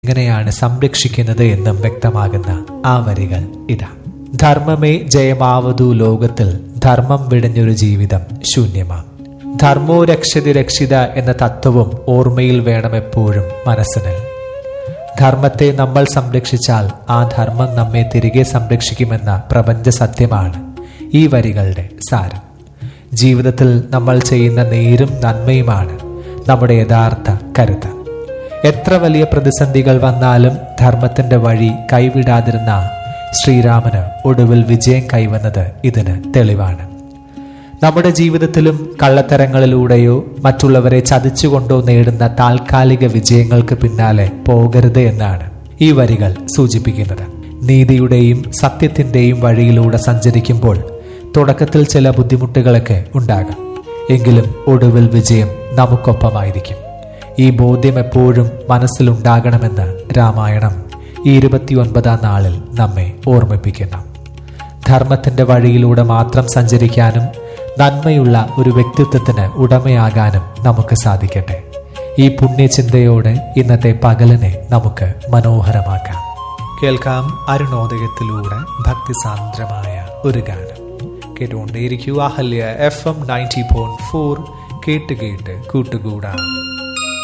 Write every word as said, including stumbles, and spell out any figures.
എങ്ങനെയാണ് സംരക്ഷിക്കുന്നത് എന്നും വ്യക്തമാകുന്ന ആ വരികൾ ഇതാ. ധർമ്മമേ ജയമാവതു ലോകത്തിൽ, ധർമ്മം വിടഞ്ഞൊരു ജീവിതം ശൂന്യമാം. ധർമ്മോ രക്ഷതി രക്ഷിത എന്ന തത്വവും ഓർമ്മയിൽ വേണം എപ്പോഴും മനസ്സിന്. ധർമ്മത്തെ നമ്മൾ സംരക്ഷിച്ചാൽ ആ ധർമ്മം നമ്മെ തിരികെ സംരക്ഷിക്കുമെന്ന പ്രപഞ്ച സത്യമാണ് ഈ വരികളുടെ സാരം. ജീവിതത്തിൽ നമ്മൾ ചെയ്യുന്ന നേരും നന്മയുമാണ് നമ്മുടെ യഥാർത്ഥ കരുത്ത്. എത്ര വലിയ പ്രതിസന്ധികൾ വന്നാലും ധർമ്മത്തിന്റെ വഴി കൈവിടാതിരുന്ന ശ്രീരാമന് ഒടുവിൽ വിജയം കൈവന്നത് ഇതിന് തെളിവാണ്. നമ്മുടെ ജീവിതത്തിലും കള്ളത്തരങ്ങളിലൂടെയോ മറ്റുള്ളവരെ ചതിച്ചുകൊണ്ടോ നേടുന്ന താൽക്കാലിക വിജയങ്ങൾക്ക് പിന്നാലെ പോകരുത് എന്നാണ് ഈ വരികൾ സൂചിപ്പിക്കുന്നത്. നീതിയുടെയും സത്യത്തിന്റെയും വഴിയിലൂടെ സഞ്ചരിക്കുമ്പോൾ തുടക്കത്തിൽ ചില ബുദ്ധിമുട്ടുകളൊക്കെ ഉണ്ടാകാം, എങ്കിലും ഒടുവിൽ വിജയം നമുക്കൊപ്പമായിരിക്കും. ഈ ബോധ്യം എപ്പോഴും മനസ്സിലുണ്ടാകണമെന്ന് രാമായണം ഈ ഇരുപത്തിയൊൻപതാം നാളിൽ നമ്മെ ഓർമ്മിപ്പിക്കുന്നു. ധർമ്മത്തിന്റെ വഴിയിലൂടെ മാത്രം സഞ്ചരിക്കാനും നന്മയുള്ള ഒരു വ്യക്തിത്വത്തിന് ഉടമയാകാനും നമുക്ക് സാധിക്കട്ടെ. ഈ പുണ്യചിന്തയോടെ ഇന്നത്തെ പകലിനെ നമുക്ക് മനോഹരമാക്കാം. കേൾക്കാം അരുണോദയത്തിലൂടെ ഭക്തിസാന്ദ്രമായ ഒരു ഗാനം. കേട്ടുകൊണ്ടേയിരിക്കുക Ahalya F M ninety point four. കേട്ട് കേട്ട് കൂട്ടുകൂടാം.